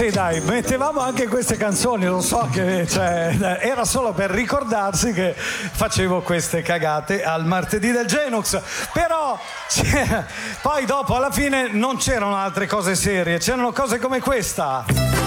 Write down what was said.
Sì, dai, mettevamo anche queste canzoni, lo so che era solo per ricordarsi che facevo queste cagate al martedì del Genux, però poi dopo alla fine non c'erano altre cose serie, c'erano cose come questa.